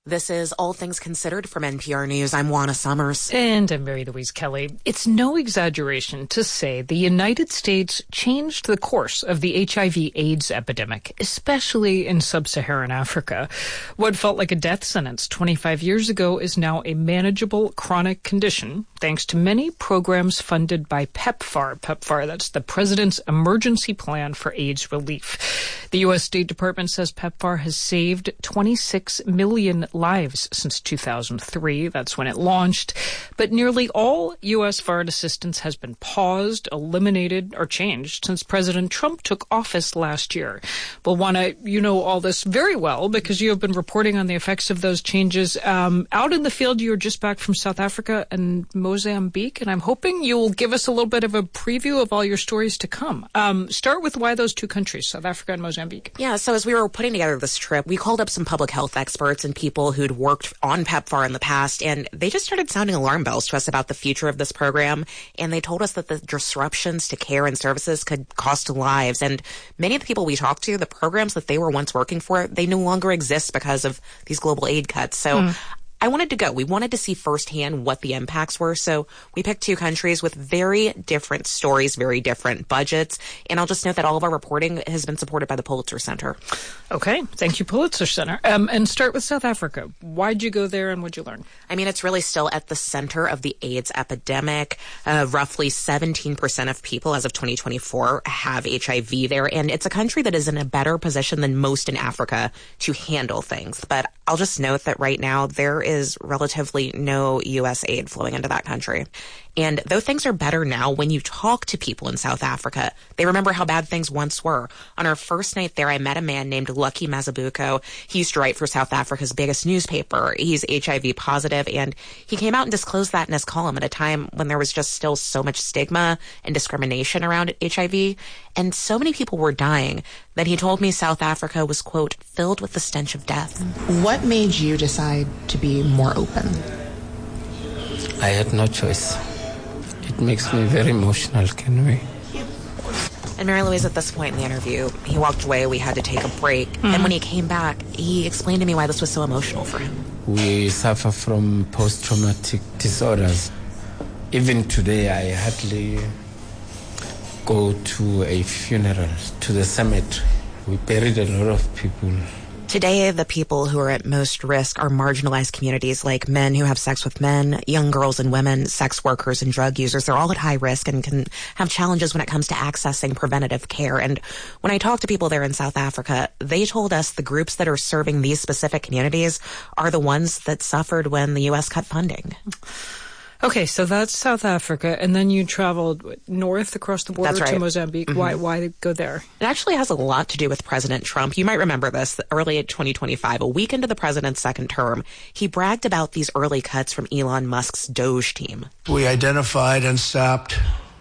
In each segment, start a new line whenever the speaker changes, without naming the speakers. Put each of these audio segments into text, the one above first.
This is All Things Considered from NPR News. I'm Juana Summers.
And I'm Mary Louise Kelly. It's no exaggeration to say the United States changed the course of the HIV/AIDS epidemic, especially in sub-Saharan Africa. What felt like a death sentence 25 years ago is now a manageable chronic condition, thanks to many programs funded by PEPFAR. PEPFAR, that's the President's Emergency Plan for AIDS Relief. The U.S. State Department says PEPFAR has saved 26 million lives since 2003. That's when it launched. But nearly all U.S. foreign assistance has been paused, eliminated, or changed since President Trump took office last year. Well, Juana, you know all this very well because you have been reporting on the effects of those changes. Out in the field, you're just back from South Africa and Mozambique, and I'm hoping you will give us a little bit of a preview of all your stories to come. Start with why those two countries, South Africa and Mozambique.
Yeah, so as we were putting together this trip, we called up some public health experts and people who'd worked on PEPFAR in the past, and they just started sounding alarm bells to us about the future of this program, and they told us that the disruptions to care and services could cost lives, and many of the people we talked to, the programs that they were once working for, they no longer exist because of these global aid cuts. So I wanted to go. We wanted to see firsthand what the impacts were. So we picked two countries with very different stories, very different budgets. And I'll just note that all of our reporting has been supported by the Pulitzer Center.
Okay. Thank you, Pulitzer Center. And start with South Africa. Why'd you go there and what'd you learn?
I mean, it's really still at the center of the AIDS epidemic. Roughly 17% of people as of 2024 have HIV there. And it's a country that is in a better position than most in Africa to handle things. But I'll just note that right now there is relatively no U.S. aid flowing into that country. And though things are better now, when you talk to people in South Africa, they remember how bad things once were. On our first night there, I met a man named Lucky Mazibuko. He used to write for South Africa's biggest newspaper. He's HIV positive, and he came out and disclosed that in his column at a time when there was just still so much stigma and discrimination around HIV. And so many people were dying that he told me South Africa was, quote, filled with the stench of death.
What made you decide to be more open?
I had no choice. It makes me very emotional, can we?
And Mary Louise, at this point in the interview, he walked away. We had to take a break. And when he came back, he explained to me why this was so emotional for him.
We suffer from post-traumatic disorders. Even today, I hardly go to a funeral, to the cemetery. We buried a lot of people.
Today, the people who are at most risk are marginalized communities like men who have sex with men, young girls and women, sex workers and drug users. They're all at high risk and can have challenges when it comes to accessing preventative care. And when I talked to people there in South Africa, they told us the groups that are serving these specific communities are the ones that suffered when the U.S. cut funding.
Okay, so that's South Africa, and then you traveled north across the border to Mozambique. Why go there?
It actually has a lot to do with President Trump. You might remember this. Early in 2025, a week into the president's second term, he bragged about these early cuts from Elon Musk's Doge team.
We identified and stopped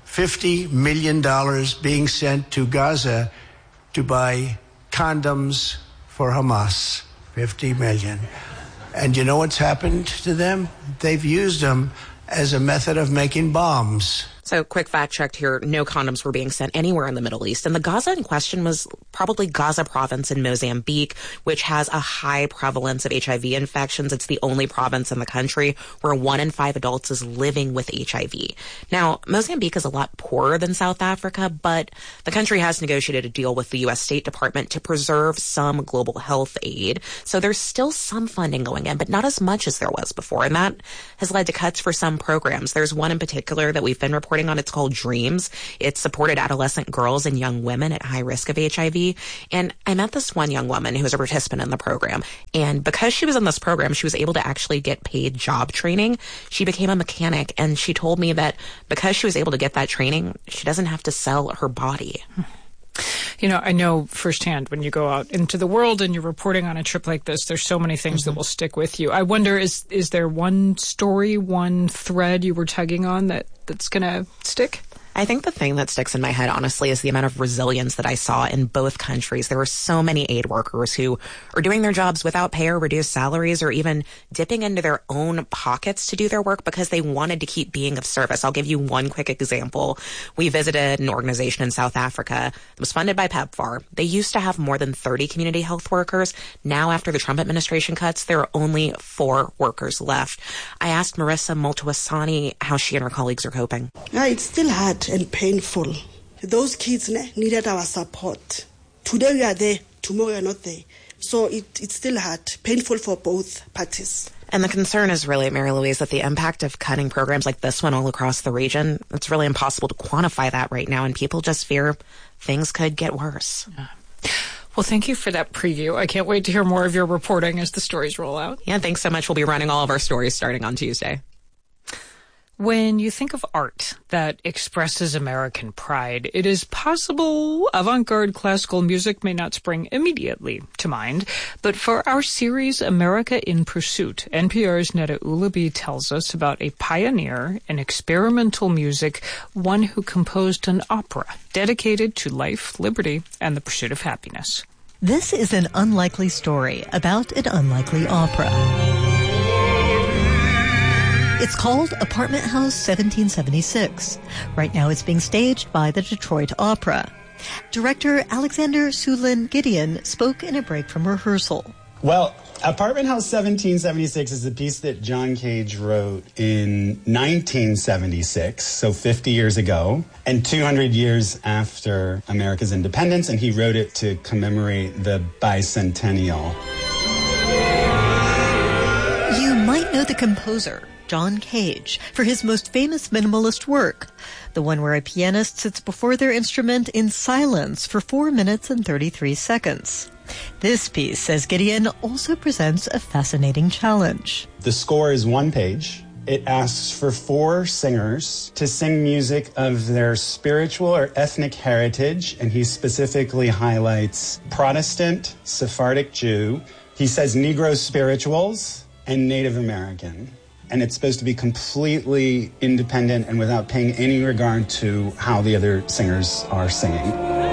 $50 million being sent to Gaza to buy condoms for Hamas. $50 million. And you know what's happened to them? They've used them as a method of making bombs.
So quick fact check here, no condoms were being sent anywhere in the Middle East. And the Gaza in question was probably Gaza province in Mozambique, which has a high prevalence of HIV infections. It's the only province in the country where 1 in 5 adults is living with HIV. Now, Mozambique is a lot poorer than South Africa, but the country has negotiated a deal with the U.S. State Department to preserve some global health aid. So there's still some funding going in, but not as much as there was before. And that has led to cuts for some programs. There's one in particular that we've been reporting on. It's called DREAMS. It supported adolescent girls and young women at high risk of HIV. And I met this one young woman who was a participant in the program. And because she was in this program, she was able to actually get paid job training. She became a mechanic. And she told me that because she was able to get that training, she doesn't have to sell her body.
You know, I know firsthand when you go out into the world and you're reporting on a trip like this, there's so many things that will stick with you. I wonder, is there one story, one thread you were tugging on that's going to stick?
I think the thing that sticks in my head, honestly, is the amount of resilience that I saw in both countries. There were so many aid workers who are doing their jobs without pay or reduced salaries, or even dipping into their own pockets to do their work because they wanted to keep being of service. I'll give you one quick example. We visited an organization in South Africa that was funded by PEPFAR. They used to have more than 30 community health workers. Now, after the Trump administration cuts, there are only 4 workers left. I asked Marissa Multuasani how she and her colleagues are coping.
It's still hard and painful. Those kids needed our support. Today we are there, tomorrow we are not there. So it's still hard, painful for both parties.
And the concern is really, Mary Louise, that the impact of cutting programs like this one all across the region, it's really impossible to quantify that right now, and people just fear things could get worse.
Yeah. Well, thank you for that preview. I can't wait to hear more of your reporting as the stories roll out.
Yeah, thanks so much. We'll be running all of our stories starting on Tuesday.
When you think of art that expresses American pride, it is possible avant-garde classical music may not spring immediately to mind. But for our series, America in Pursuit, NPR's Neda Ulaby tells us about a pioneer in experimental music, one who composed an opera dedicated to life, liberty, and the pursuit of happiness.
This is an unlikely story about an unlikely opera. It's called Apartment House 1776. Right now it's being staged by the Detroit Opera. Director Alexander Sulin Gideon spoke in a break from rehearsal.
Well, Apartment House 1776 is a piece that John Cage wrote in 1976, so 50 years ago, and 200 years after America's independence, and he wrote it to commemorate the bicentennial.
You might know the composer, John Cage, for his most famous minimalist work, the one where a pianist sits before their instrument in silence for 4 minutes and 33 seconds. This piece, says Gideon, also presents a fascinating challenge.
The score is 1 page. It asks for 4 singers to sing music of their spiritual or ethnic heritage, and he specifically highlights Protestant, Sephardic Jew. He says Negro spirituals and Native American. And it's supposed to be completely independent and without paying any regard to how the other singers are singing.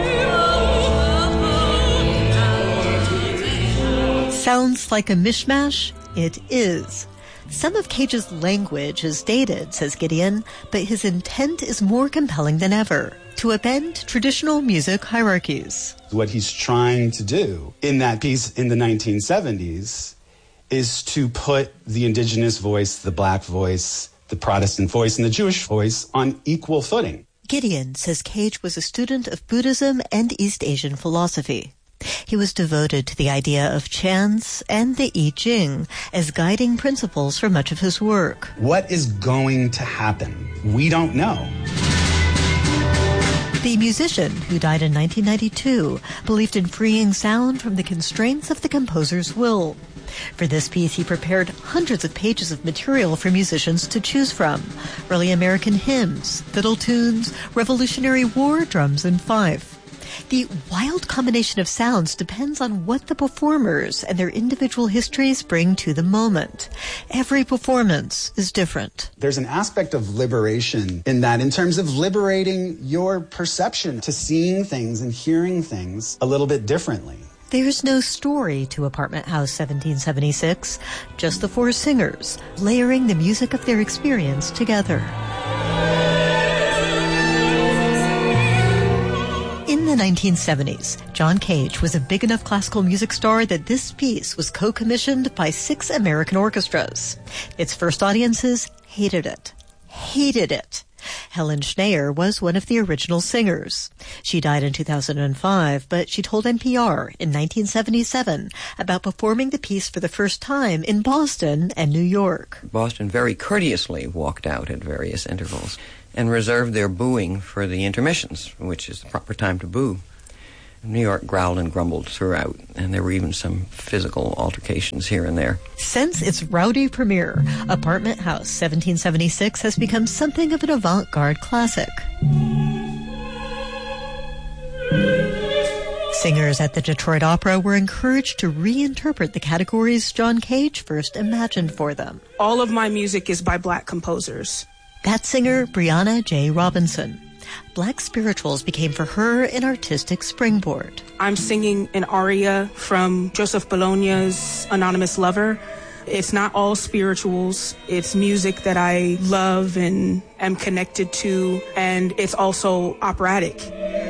Sounds like a mishmash? It is. Some of Cage's language is dated, says Gideon, but his intent is more compelling than ever, to upend traditional music hierarchies.
What he's trying to do in that piece in the 1970s is to put the indigenous voice, the black voice, the Protestant voice, and the Jewish voice on equal footing.
Gideon says Cage was a student of Buddhism and East Asian philosophy. He was devoted to the idea of chants and the I Ching as guiding principles for much of his work.
What is going to happen? We don't know.
The musician, who died in 1992, believed in freeing sound from the constraints of the composer's will. For this piece, he prepared hundreds of pages of material for musicians to choose from. Early American hymns, fiddle tunes, Revolutionary War drums and fife. The wild combination of sounds depends on what the performers and their individual histories bring to the moment. Every performance is different.
There's an aspect of liberation in that, in terms of liberating your perception to seeing things and hearing things a little bit differently.
There's no story to Apartment House 1776, just the 4 singers, layering the music of their experience together. In the 1970s, John Cage was a big enough classical music star that this piece was co-commissioned by 6 American orchestras. Its first audiences hated it. Helen Schneier was one of the original singers. She died in 2005, but she told NPR in 1977 about performing the piece for the first time in Boston and New York.
Boston very courteously walked out at various intervals and reserved their booing for the intermissions, which is the proper time to boo. New York growled and grumbled throughout, and there were even some physical altercations here and there.
Since its rowdy premiere, Apartment House 1776 has become something of an avant-garde classic. Singers at the Detroit Opera were encouraged to reinterpret the categories John Cage first imagined for them.
All of my music is by black composers.
That singer, Brianna J. Robinson. Black spirituals became for her an artistic springboard.
I'm singing an aria from Joseph Bologna's Anonymous Lover. It's not all spirituals. It's music that I love and am connected to, and it's also operatic.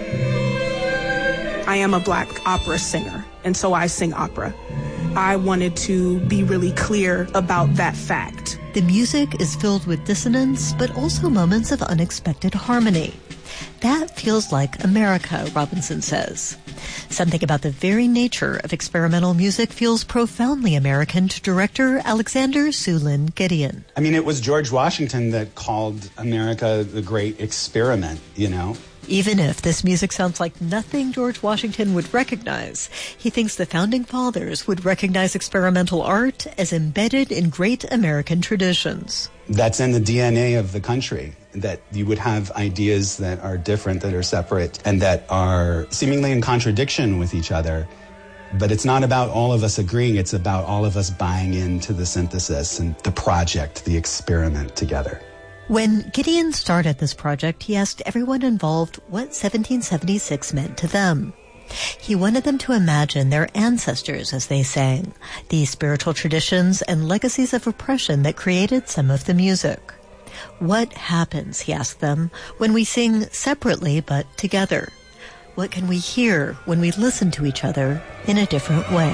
I am a Black opera singer, and so I sing opera. I wanted to be really clear about that fact.
The music is filled with dissonance, but also moments of unexpected harmony. That feels like America, Robinson says. Something about the very nature of experimental music feels profoundly American to director Alexander Sulin Gideon.
I mean, it was George Washington that called America the great experiment, you know?
Even if this music sounds like nothing George Washington would recognize, he thinks the Founding Fathers would recognize experimental art as embedded in great American traditions.
That's in the DNA of the country, that you would have ideas that are different, that are separate, and that are seemingly in contradiction with each other. But it's not about all of us agreeing, it's about all of us buying into the synthesis and the project, the experiment together.
When Gideon started this project, he asked everyone involved what 1776 meant to them. He wanted them to imagine their ancestors as they sang, the spiritual traditions and legacies of oppression that created some of the music. What happens, he asked them, when we sing separately but together? What can we hear when we listen to each other in a different way?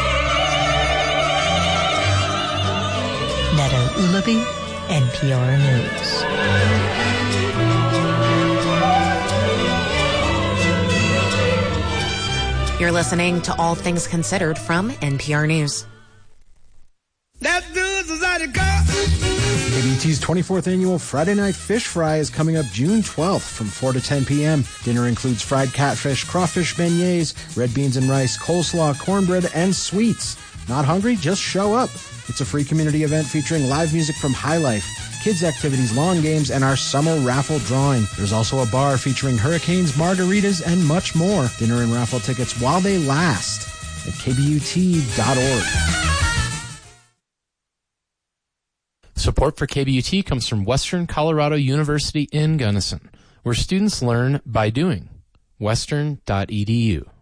Neda Ulabi, NPR News.
You're listening to All Things Considered from NPR News.
KBUT's 24th annual Friday Night Fish Fry is coming up June 12th from 4 to 10 p.m. Dinner includes fried catfish, crawfish beignets, red beans and rice, coleslaw, cornbread, and sweets. Not hungry? Just show up. It's a free community event featuring live music from High Life, kids' activities, lawn games, and our summer raffle drawing. There's also a bar featuring hurricanes, margaritas, and much more. Dinner and raffle tickets while they last at kbut.org.
Support for KBUT comes from Western Colorado University in Gunnison, where students learn by doing. Western.edu.